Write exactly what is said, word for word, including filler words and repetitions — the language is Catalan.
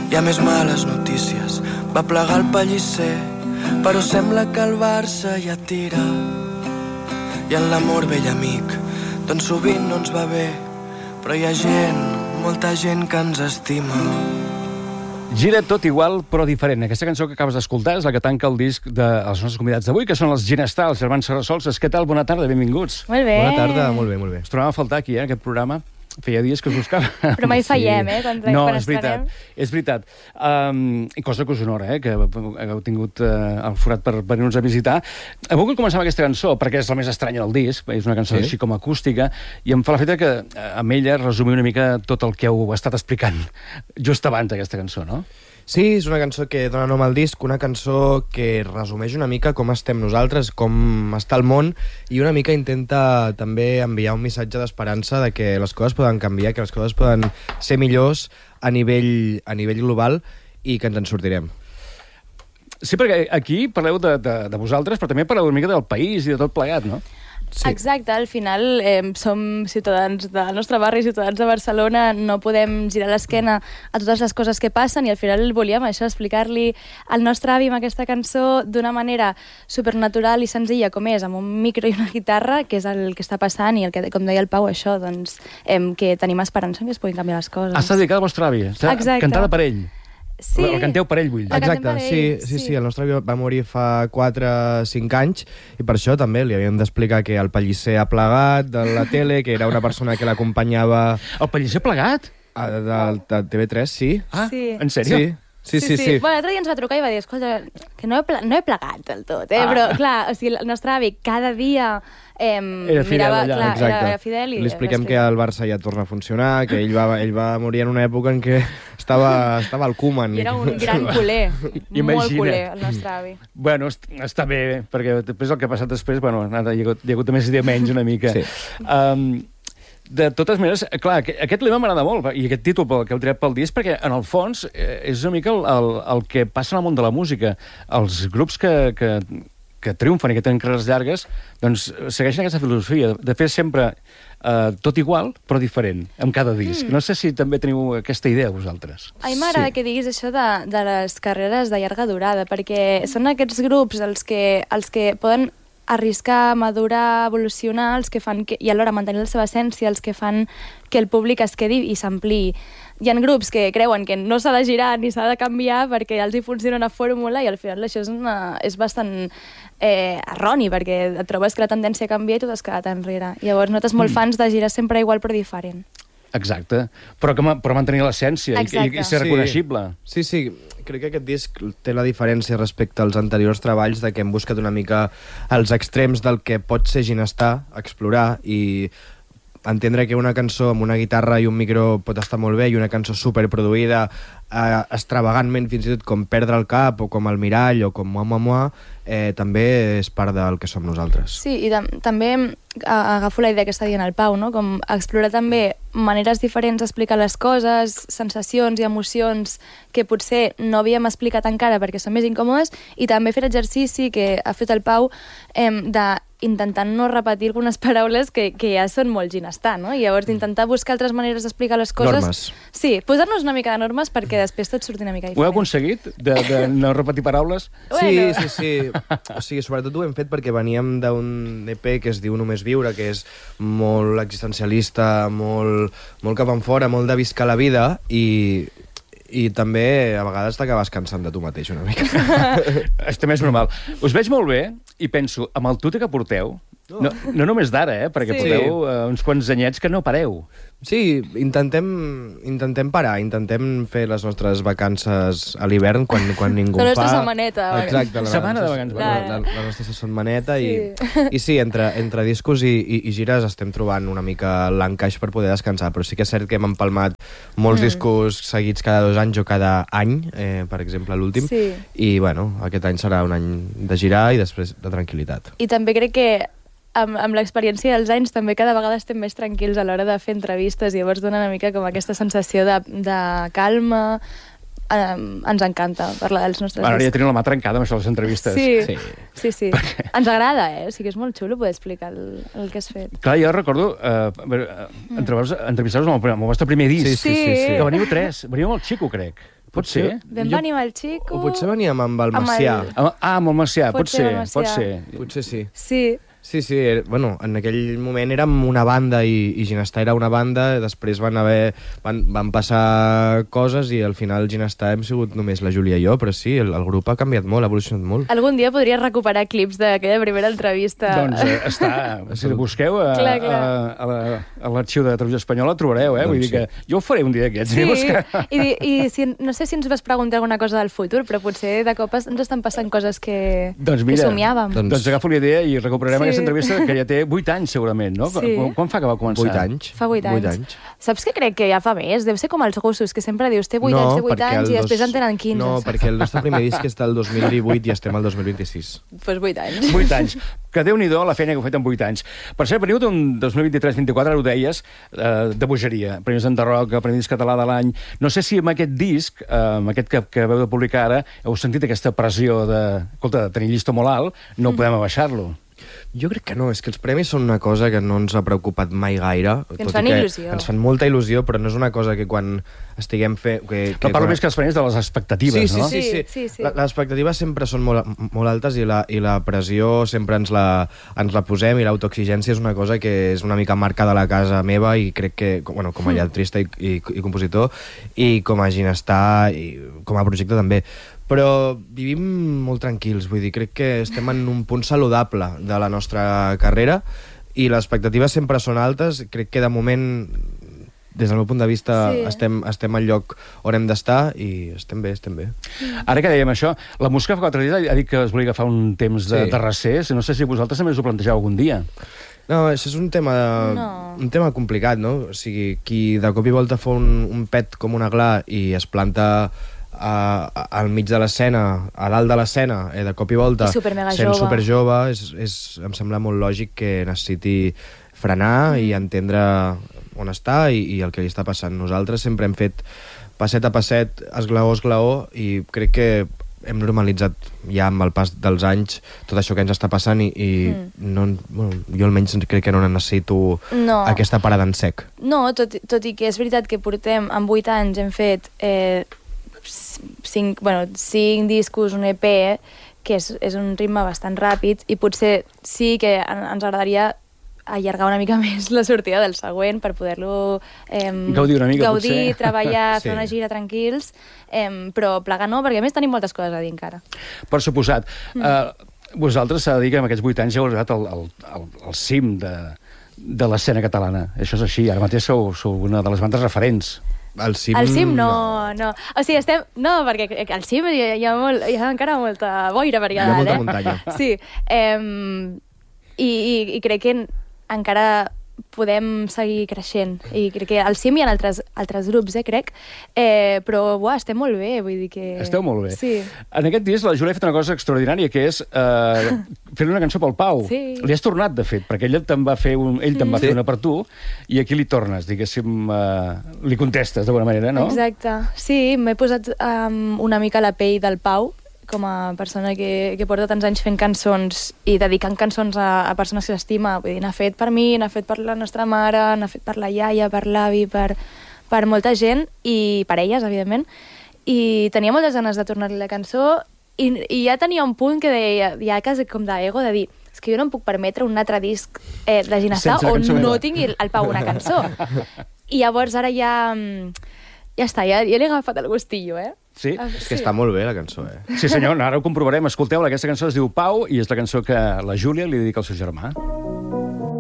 Hi ha més males notícies. Va plegar el pallisser, però sembla que el Barça ja tira. I en l'amor, vell amic, doncs sovint no ens va bé, però hi ha gent, molta gent que ens estima. Gira tot igual, però diferent. Aquesta cançó que acabes d'escoltar és la que tanca el disc dels nostres convidats d'avui, que són els Ginestar, els germans Serrasolses. Què tal? Bona tarda, benvinguts. Molt bé. Bona tarda, molt bé, molt bé. Us trobàvem a faltar aquí, eh, aquest programa. Feia dies que us buscava. Però mai fallem, eh? Quan, no, quan és veritat, és veritat. Um, I cosa que us honora, eh, que heu tingut uh, el forat per venir-nos a visitar. Avui que començava aquesta cançó, perquè és la més estranya del disc, és una cançó sí. així com acústica, i em fa la feta que amb ella resumir una mica tot el que heu estat explicant just abans d'aquesta cançó, no? Sí, és una cançó que dona nom al disc, una cançó que resumeix una mica com estem nosaltres, com està el món, i una mica intenta també enviar un missatge d'esperança de que les coses poden canviar, que les coses poden ser millors a nivell, a nivell global i que ens en sortirem. Sí, perquè aquí parleu de, de, de vosaltres, però també parleu una mica del país i de tot plegat, no? Sí. Exacte, al final eh, som ciutadans del nostre barri, ciutadans de Barcelona, no podem girar l'esquena a totes les coses que passen i al final volíem això, explicar-li al nostre avi amb aquesta cançó d'una manera supernatural i senzilla com és, amb un micro i una guitarra, que és el que està passant i el que, com deia el Pau, això, doncs, eh, que tenim esperança en que es puguin canviar les coses. Ha estat dedicada al vostre avi, està cantada per ell. Sí. El canteu per ell, vull dir. Exacte, sí, sí, sí, el nostre avi va morir fa quatre o cinc anys i per això també li havíem d'explicar que el pallisser ha plegat de la tele, que era una persona que l'acompanyava... El pallisser ha plegat? Del de T V tres, sí. Ah, sí. En sèrio? Sí. Sí, sí, sí. sí. Bueno, l'altre dia ens va trucar i va dir, escolta, que no he, ple no he plegat del tot, eh? Ah. Però, clar, o sigui, el nostre avi cada dia eh, era fidel mirava, allà. clar, Exacte. era fidel i... Li expliquem que el Barça ja torna a funcionar, que ell va, ell va morir en una època en què estava, estava al Koeman. I era un gran culer, Imagina. molt culer, el nostre avi. Bueno, està bé, perquè després el que ha passat després, bueno, ara hi ha hagut, hi ha hagut més idea menys una mica. Sí. Um, De totes maneres, clar, aquest lema m'agrada molt, i aquest títol que heu triat pel disc, perquè en el fons és una mica el, el, el que passa en el món de la música. Els grups que, que, que triomfen i que tenen carreres llargues, doncs segueixen aquesta filosofia de fer sempre eh, tot igual, però diferent, amb cada disc. Mm. No sé si també teniu aquesta idea, vosaltres. A mi m'agrada Sí. que diguis això de, de les carreres de llarga durada, perquè són aquests grups els que, els que poden arriscar, madurar, evolucionar, els que fan que, i alhora mantenir la seva essència, els que fan que el públic es quedi i s'ampliï. Hi ha grups que creuen que no s'ha de girar ni s'ha de canviar perquè ja els hi funciona una fórmula i al final això és, una, és bastant eh, erroni, perquè et trobes que la tendència canvia i tu t'has quedat enrere. Llavors nosaltres molt Mm. fans de girar sempre igual però diferent. Exacte, però, que, però mantenir l'essència i, i, i ser reconeixible. Sí, sí, crec que aquest disc té la diferència respecte als anteriors treballs de que hem buscat una mica els extrems del que pot ser Ginestar, explorar i entendre que una cançó amb una guitarra i un micro pot estar molt bé i una cançó superproduïda eh, extravagantment fins i tot com Perdre el cap o com El mirall o com Moi Moi Moi eh, també és part del que som nosaltres. Sí, i tam també agafo la idea que està dient el Pau, no? Com explorar també maneres diferents d'explicar les coses, sensacions i emocions que potser no havíem explicat encara perquè són més incòmodes, i també fer exercici que ha fet el Pau eh, de intentant no repetir algunes paraules que, que ja són molt Ginestar, no? I llavors d'intentar buscar altres maneres d'explicar les coses. Normes. Sí, posar-nos una mica de normes perquè després tot surti una mica diferent. Ho heu aconseguit, de, de no repetir paraules? Sí, Bueno. sí, sí. O sigui, sobretot ho hem fet perquè veníem d'un E P que es diu Només viure, que és molt existencialista, molt, molt cap enfora, molt de viscar la vida i... i també a vegades t'acabes cansant de tu mateix una mica. També és normal. Us veig molt bé i penso, amb el tute que porteu, no, no només d'ara, eh, perquè Sí. porteu uh, uns quants anyets que no pareu. Sí, intentem, intentem parar, intentem fer les nostres vacances a l'hivern quan, quan ningú La en nostra fa. setmaneta. Exacte. La Setmana de nostra- vacances. La, la, la nostra setmaneta Sí. i, i sí, entre, entre discos i, i, i gires estem trobant una mica l'encaix per poder descansar, però sí que és cert que hem empalmat molts Mm. discos seguits cada dos anys o cada any, eh, per exemple l'últim, Sí. i bueno, aquest any serà un any de girar i després de tranquil·litat. I també crec que amb, amb l'experiència dels anys també cada vegada estem més tranquils a l'hora de fer entrevistes i llavors dona una mica com aquesta sensació de, de calma. Um, ens encanta parlar dels nostres Bueno, ara ja discs. tenim la mà trencada amb això de les entrevistes. Sí, Sí. sí, sí. sí. Ens agrada, eh? O sigui, és molt xulo poder explicar el, el que has fet. Clar, jo recordo uh, entrevistar-vos amb, el- amb el vostre primer disc. Sí, sí, sí, sí. Que veniu tres, veniu molt xico, crec. Pot ser? Vam Jo- venir amb el Xico... O potser veníem amb el Amb Macià. el- Ah, ah, amb el Macià, pot, Pot ser ser, el Macià. pot ser. Potser sí. Sí. Sí, sí, era- bueno, en aquell moment érem una banda i, i Ginestar era una banda, després van haver van, van passar coses i al final Ginestar hem sigut només la Júlia i jo, però sí, el, el grup ha canviat molt, ha evolucionat molt. Algun dia podries recuperar clips d'aquella primera entrevista. Doncs eh, està, si la busqueu a, Clar, clar. a, a la- a l'arxiu de Televisió Espanyola trobareu, eh? Vull Doncs dir que jo ho faré un dia d'aquests. Sí, anem a buscar. i, i si, no sé si ens vas preguntar alguna cosa del futur, però potser de cop ens estan passant coses que, Doncs que mira, somiàvem. doncs- Doncs agafo la idea i recuperarem Sí. aquesta entrevista que ja té vuit anys, segurament, no? Sí. Quan, quan fa que va començar? Vuit anys. Fa vuit anys. Vuit anys. Saps que crec que ja fa més? Deu ser com els gossos, que sempre dius té vuit anys, té vuit perquè anys el i després dos- en tenen quinze. No, saps? perquè el nostre primer disc és del dos mil divuit i estem al dos mil vint-i-sis. Pues vuit anys. Vuit anys. Que Déu-n'hi-do la feina que heu fet en vuit anys. Per cert, veniu d'un dos mil vint-i-tres vint-i-quatre, ara ho deies, eh, de bogeria. Premis Enderroc, el Premi Disc Català de l'any. No sé si amb aquest disc, eh, amb aquest que, que veu de publicar ara, heu sentit aquesta pressió de, escolta, de tenir llistó molt alt, no Mm. podem abaixar-lo. Jo crec que no, és que els premis són una cosa que no ens ha preocupat mai gaire. Que ens tot i fan que il·lusió. Ens fan molta il·lusió, però no és una cosa que quan estiguem fent... Que, Que parlo quan... més que els premis de les expectatives, sí, no? Sí, sí, Sí, sí. sí, sí. La- Les expectatives sempre són molt, molt altes i la, i la pressió sempre ens la, ens la posem i l'autoexigència és una cosa que és una mica marca de la casa meva i crec que, com- bueno, com a lletrista i, i, i compositor i com a Ginestar i com a projecte també. Però vivim molt tranquils, vull dir, crec que estem en un punt saludable de la nostra carrera i les expectatives sempre són altes. Crec que de moment, des del meu punt de vista, Sí. estem, estem al lloc on hem d'estar i estem bé, estem bé. Ara que dèiem això, la música fa quatre dies ha dit que es volia agafar un temps de, Sí. de recés. No sé si vosaltres també us ho plantegeu algun dia. No, això és un tema, No. un tema complicat, no? O sigui, qui de cop i volta fa un, un pet com una gla i es planta a, a, al mig de l'escena, a dalt de l'escena, eh, de cop i volta, I supermega sent jove. superjove, és, és, em sembla molt lògic que necessiti frenar i entendre on està i, i el que li està passant. Nosaltres sempre hem fet passet a passet, esglaó a esglaó, i crec que hem normalitzat ja amb el pas dels anys tot això que ens està passant i, i Mm. no, bueno, jo almenys crec que no necessito No. aquesta parada en sec. No, tot, tot i que és veritat que portem, en vuit anys hem fet eh, cinc, bueno, cinc discos, un E P, que és, és un ritme bastant ràpid, i potser sí que en, ens agradaria allargar una mica més la sortida del següent per poder-lo eh, Gaudir una mica, gaudir, potser. treballar, Sí. fer una gira tranquils, eh, però plegar no, perquè a més tenim moltes coses a dir encara. Per suposat. Mm. Uh, vosaltres s'ha de dir que en aquests vuit anys heu arribat al, al, al, al cim de, de l'escena catalana. Això és així. Ara mateix sou, sou una de les bandes referents. El cim, Al cim no, no. O sigui, estem... No, perquè al cim hi ha, hi ha, molt, hi ha encara molta boira per allà Hi ha molta dalt, eh? muntanya. Sí. Eh, i, i, I crec que encara podem seguir creixent. I crec que al cim hi ha altres, altres grups, eh, crec. Eh, però, buah, estem molt bé, vull dir que... Esteu molt bé. Sí. En aquest disc la Júlia ha fet una cosa extraordinària, que és eh, fer una cançó pel Pau. Sí. Li has tornat, de fet, perquè ell te'n va fer, un, ell te'n va Sí. fer una per tu, i aquí li tornes, diguéssim, eh, li contestes d'alguna manera, no? Exacte. Sí, m'he posat um, una mica a la pell del Pau, com a persona que, que porta tants anys fent cançons i dedicant cançons a, a persones que s'estima. Vull dir, n'ha fet per mi, n'ha fet per la nostra mare, n'ha fet per la iaia, per l'avi, per, per molta gent, i per elles, evidentment. I tenia moltes ganes de tornar-li la cançó, i, i ja tenia un punt que deia, ja quasi com d'ego, de dir, és que jo no em puc permetre un altre disc eh, de Ginestar Sense la on cançó no meva. tingui el Pau una cançó. I llavors ara ja... mm, ja està, ja, ja li he agafat el gustillo, eh? Sí? Ah, És que està molt bé, la cançó, eh? Sí, senyor, ara ho comprovarem. Escolteu-la, aquesta cançó es diu Pau, i és la cançó que la Júlia li dedica al seu germà.